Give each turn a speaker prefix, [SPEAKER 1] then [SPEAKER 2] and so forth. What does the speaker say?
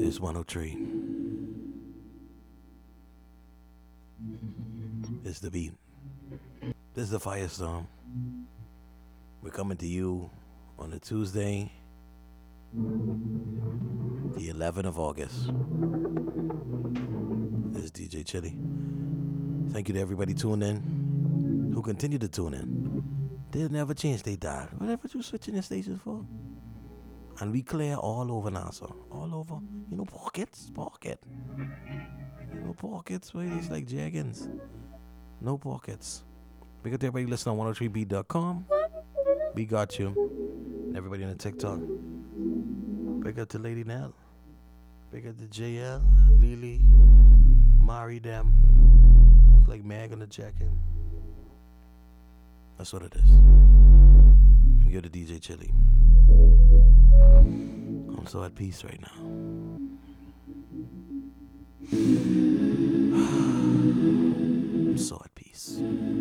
[SPEAKER 1] This 103. It's the beat. This is the Firestorm. We're coming to you on a Tuesday, the 11th of August. This is DJ Chili. Thank you to everybody tuning in, who continue to tune in. They'll never change their dial. Whatever you switching your stations for. And we clear all over Nassau. All over. You know, pockets. You know, pockets where it's like Jaggins. No pockets. Big up to everybody listening on 103beat.com. We got you. And everybody on the TikTok. Big up to Lady Nell. Big up to JL, Lily, Mari, them. Like Mag on the jacket. That's what it is. You're the DJ Chili. I'm so at peace right now.